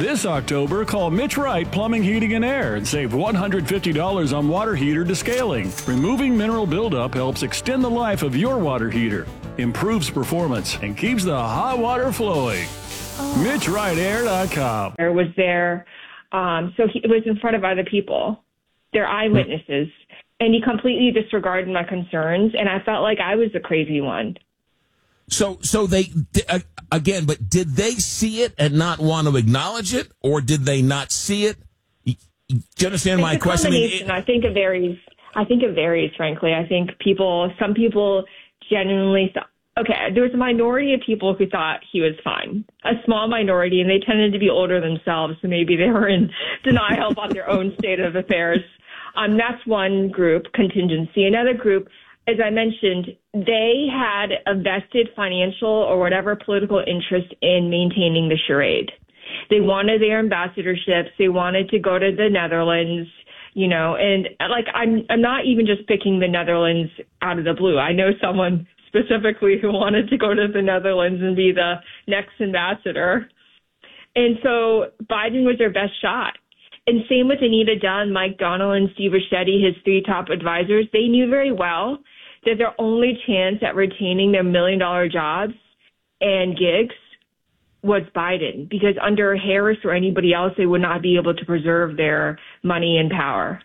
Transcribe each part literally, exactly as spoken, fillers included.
This October, call Mitch Wright Plumbing, Heating, and Air and save one hundred fifty dollars on water heater descaling. Removing mineral buildup helps extend the life of your water heater, improves performance, and keeps the hot water flowing. Oh. Mitch Wright Air dot com. I was there, um, so he was in front of other people. They're eyewitnesses. And he completely disregarded my concerns, and I felt like I was the crazy one. So, so they, uh, again, but did they see it and not want to acknowledge it, or did they not see it? Do you understand it's my question? I, mean, it, I think it varies. I think it varies, frankly. I think people, some people genuinely thought, okay, there was a minority of people who thought he was fine, a small minority, and they tended to be older themselves, so maybe they were in denial about their own state of affairs. Um, that's one group, contingency. Another group, as I mentioned, they had a vested financial or whatever political interest in maintaining the charade. They wanted their ambassadorships. They wanted to go to the Netherlands, you know, and like I'm, I'm not even just picking the Netherlands out of the blue. I know someone specifically who wanted to go to the Netherlands and be the next ambassador. And so Biden was their best shot. And same with Anita Dunn, Mike Donnell, and Steve Ricchetti, his three top advisors. They knew very well that their only chance at retaining their million-dollar jobs and gigs was Biden, because under Harris or anybody else, they would not be able to preserve their money and power.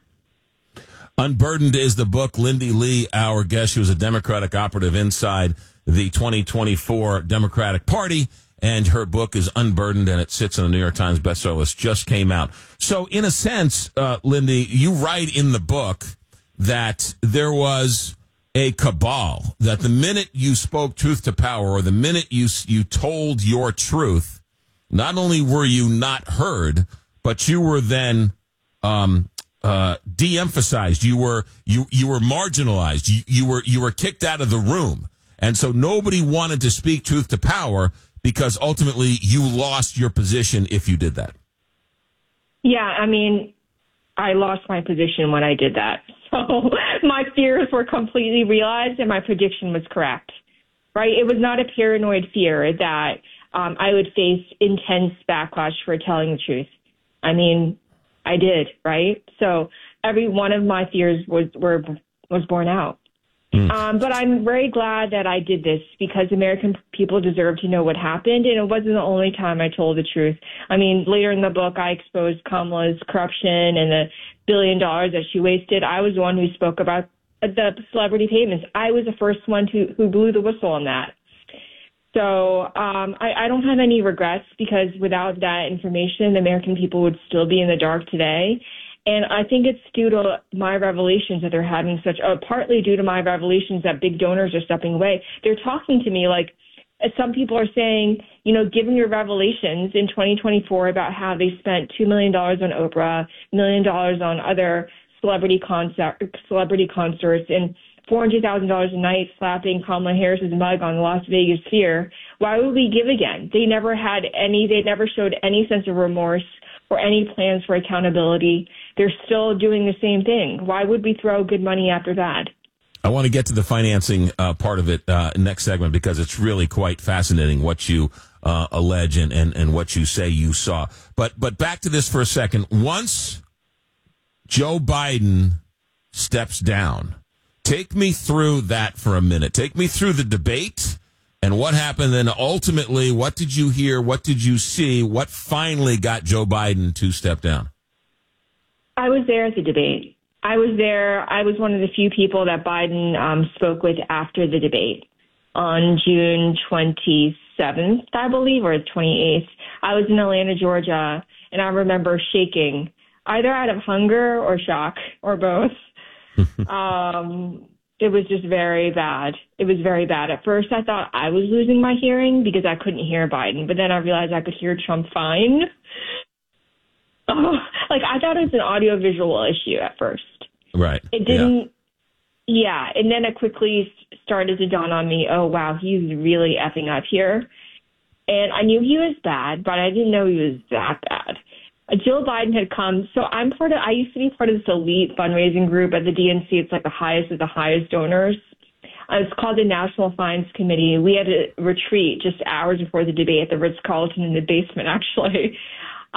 Unburdened is the book. Lindy Lee, our guest, she was a Democratic operative inside the twenty twenty-four Democratic Party. And her book is Unburdened, and it sits on the New York Times bestseller list, just came out. So in a sense, uh, Lindy, you write in the book that there was a cabal, that the minute you spoke truth to power, or the minute you you told your truth, not only were you not heard, but you were then um, uh, de-emphasized. You were you you were marginalized. You, you were you were kicked out of the room, and so nobody wanted to speak truth to power, because ultimately you lost your position if you did that. Yeah, I mean, I lost my position when I did that. So my fears were completely realized, and my prediction was correct, right? It was not a paranoid fear that um, I would face intense backlash for telling the truth. I mean, I did, right? So every one of my fears was were was borne out. Mm. Um, but I'm very glad that I did this, because American people deserve to know what happened. And it wasn't the only time I told the truth. I mean, later in the book, I exposed Kamala's corruption and the billion dollars that she wasted. I was the one who spoke about the celebrity payments. I was the first one who, who blew the whistle on that. So um, I, I don't have any regrets, because without that information, the American people would still be in the dark today. And I think it's due to my revelations that they're having such, uh, partly due to my revelations that big donors are stepping away. They're talking to me like, as some people are saying, you know, given your revelations in twenty twenty-four about how they spent two million dollars on Oprah, a million dollars on other celebrity concert, celebrity concerts, and four hundred thousand dollars a night slapping Kamala Harris's mug on the Las Vegas Sphere, why would we give again? They never had any, they never showed any sense of remorse or any plans for accountability. They're still doing the same thing. Why would we throw good money after bad? I want to get to the financing uh, part of it uh, next segment, because it's really quite fascinating what you uh, allege and, and, and what you say you saw. But but back to this for a second. Once Joe Biden steps down, take me through that for a minute. Take me through the debate and what happened. Then ultimately, what did you hear? What did you see? What finally got Joe Biden to step down? I was there at the debate. I was there. I was one of the few people that Biden um, spoke with after the debate on June twenty-seventh, I believe, or twenty-eighth. I was in Atlanta, Georgia, and I remember shaking, either out of hunger or shock, or both. um, it was just very bad. It was very bad. At first, I thought I was losing my hearing because I couldn't hear Biden, but then I realized I could hear Trump fine. Oh, like, I thought it was an audio-visual issue at first. Right. It didn't, yeah. yeah. And then it quickly started to dawn on me, oh, wow, he's really effing up here. And I knew he was bad, but I didn't know he was that bad. Uh, Jill Biden had come. So I'm part of, I used to be part of this elite fundraising group at the D N C. It's like the highest of the highest donors. Uh, it's called the National Finance Committee. We had a retreat just hours before the debate at the Ritz-Carlton in the basement, actually.